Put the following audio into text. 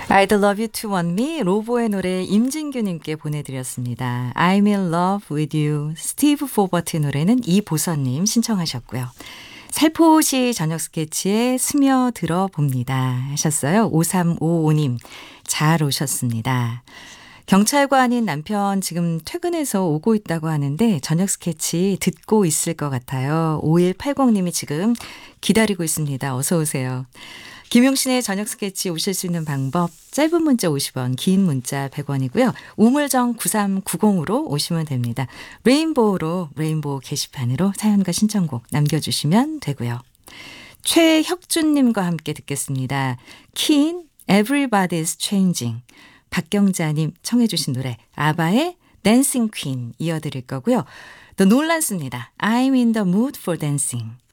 I'd love you to want me 로보의 노래 임진규님께 보내드렸습니다. I'm in love with you. 스티브 포버트의 노래는 이보선님 신청하셨고요. 살포시 저녁 스케치에 스며들어 봅니다 하셨어요. 5355님 잘 오셨습니다. 경찰관인 남편 지금 퇴근해서 오고 있다고 하는데 저녁 스케치 듣고 있을 것 같아요. 5180님이 지금 기다리고 있습니다. 어서 오세요. 김용신의 저녁 스케치 오실 수 있는 방법 짧은 문자 50원, 긴 문자 100원이고요. 우물정 9390으로 오시면 됩니다. 레인보우 게시판으로 사연과 신청곡 남겨주시면 되고요. 최혁준님과 함께 듣겠습니다. 킨 Everybody's Changing 박경자님 청해 주신 노래 아바의 Dancing Queen 이어드릴 거고요. 또 놀란습니다. I'm in the mood for dancing.